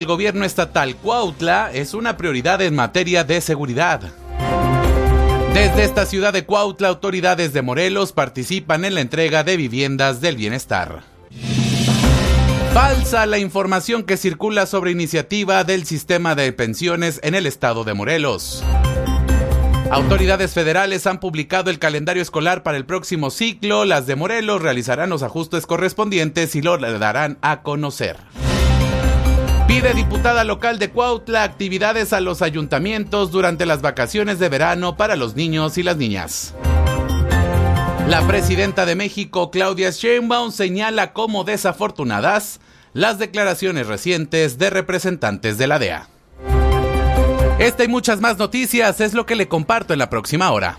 El gobierno estatal Cuautla es una prioridad en materia de seguridad. Desde esta ciudad de Cuautla, autoridades de Morelos participan en la entrega de viviendas del bienestar. Falsa la información que circula sobre iniciativa del sistema de pensiones en el estado de Morelos. Autoridades federales han publicado el calendario escolar para el próximo ciclo. Las de Morelos realizarán los ajustes correspondientes y lo darán a conocer. Pide diputada local de Cuautla actividades a los ayuntamientos durante las vacaciones de verano para los niños y las niñas. La presidenta de México, Claudia Sheinbaum, señala como desafortunadas las declaraciones recientes de representantes de la DEA. Esta y muchas más noticias es lo que le comparto en la próxima hora.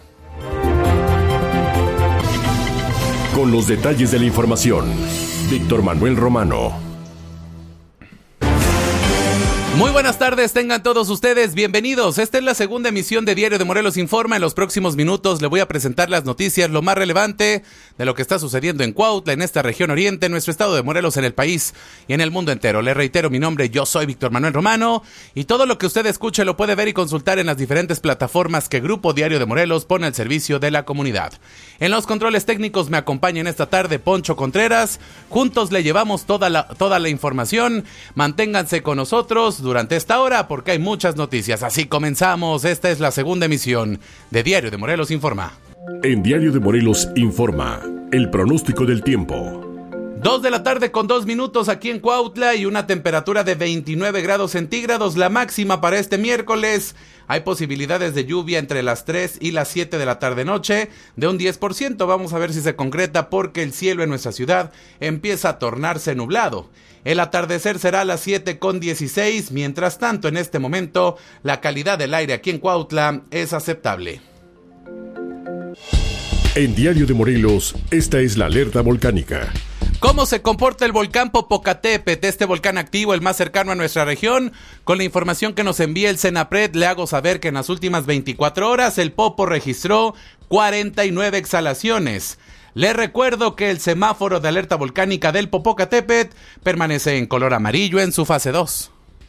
Con los detalles de la información, Víctor Manuel Romano. Muy buenas tardes, tengan todos ustedes bienvenidos. Esta es la segunda emisión de Diario de Morelos Informa. En los próximos minutos le voy a presentar las noticias, lo más relevante de lo que está sucediendo en Cuautla, en esta región oriente, en nuestro estado de Morelos, en el país y en el mundo entero. Le reitero mi nombre, yo soy Víctor Manuel Romano y todo lo que usted escuche lo puede ver y consultar en las diferentes plataformas que Grupo Diario de Morelos pone al servicio de la comunidad. En los controles técnicos me acompañan esta tarde Poncho Contreras. Juntos le llevamos toda la información. Manténganse con nosotros durante esta hora porque hay muchas noticias. Así comenzamos. Esta es la segunda emisión de Diario de Morelos Informa. En Diario de Morelos Informa, el pronóstico del tiempo. 2 de la tarde con 2 minutos aquí en Cuautla y una temperatura de 29 grados centígrados. La máxima para este miércoles. Hay posibilidades de lluvia entre las 3 y las 7 de la tarde-noche de un 10%. Vamos a ver si se concreta porque el cielo en nuestra ciudad empieza a tornarse nublado. El atardecer será a las 7:16. Mientras tanto, en este momento, la calidad del aire aquí en Cuautla es aceptable. En Diario de Morelos, esta es la alerta volcánica. ¿Cómo se comporta el volcán Popocatépetl, este volcán activo, el más cercano a nuestra región? Con la información que nos envía el Senapred, le hago saber que en las últimas 24 horas el Popo registró 49 exhalaciones. Les recuerdo que el semáforo de alerta volcánica del Popocatépetl permanece en color amarillo en su fase 2.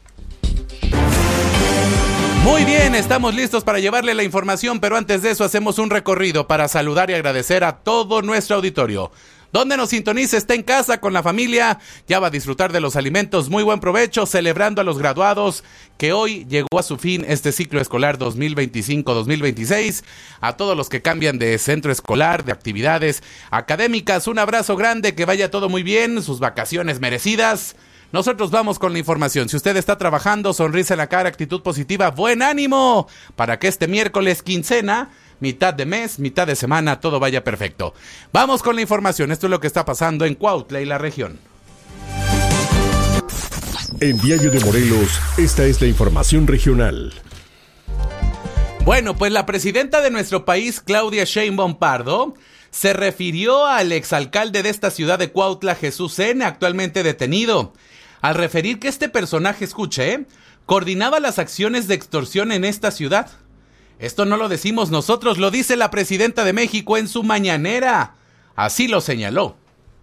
Muy bien, estamos listos para llevarle la información, pero antes de eso hacemos un recorrido para saludar y agradecer a todo nuestro auditorio. Donde nos sintoniza, está en casa con la familia, ya va a disfrutar de los alimentos. Muy buen provecho, celebrando a los graduados que hoy llegó a su fin este ciclo escolar 2025-2026. A todos los que cambian de centro escolar, de actividades académicas, un abrazo grande, que vaya todo muy bien, sus vacaciones merecidas. Nosotros vamos con la información. Si usted está trabajando, sonrisa en la cara, actitud positiva, buen ánimo, para que este miércoles quincena, mitad de mes, mitad de semana, todo vaya perfecto. Vamos con la información. Esto es lo que está pasando en Cuautla y la región. En Diario de Morelos, esta es la información regional. Bueno, pues la presidenta de nuestro país, Claudia Sheinbaum Pardo, se refirió al exalcalde de esta ciudad de Cuautla, Jesús N., actualmente detenido, al referir que este personaje, escuche, coordinaba las acciones de extorsión en esta ciudad. Esto no lo decimos nosotros, lo dice la presidenta de México en su mañanera. Así lo señaló.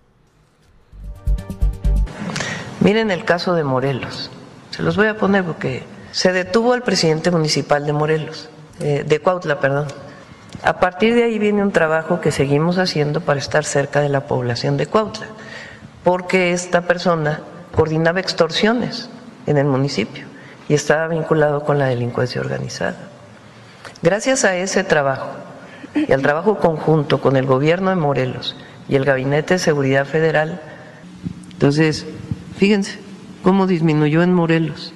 Miren el caso de Morelos. Se los voy a poner porque se detuvo al presidente municipal de Morelos, de Cuautla, perdón. A partir de ahí viene un trabajo que seguimos haciendo para estar cerca de la población de Cuautla, porque esta persona coordinaba extorsiones en el municipio y estaba vinculado con la delincuencia organizada. Gracias a ese trabajo y al trabajo conjunto con el gobierno de Morelos y el Gabinete de Seguridad Federal, entonces, fíjense cómo disminuyó en Morelos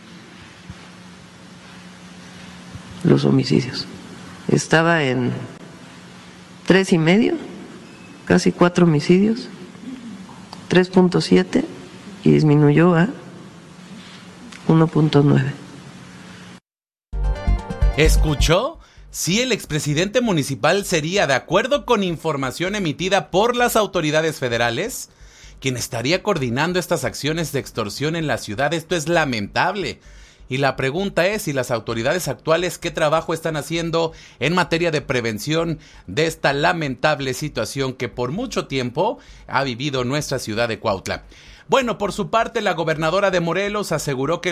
los homicidios. Estaba en 3.5, casi 4 homicidios, 3.7 y disminuyó a 1.9. ¿Escuchó? Sí, el expresidente municipal sería, de acuerdo con información emitida por las autoridades federales, quien estaría coordinando estas acciones de extorsión en la ciudad. Esto es lamentable. Y la pregunta es si las autoridades actuales qué trabajo están haciendo en materia de prevención de esta lamentable situación que por mucho tiempo ha vivido nuestra ciudad de Cuautla. Bueno, por su parte, la gobernadora de Morelos aseguró que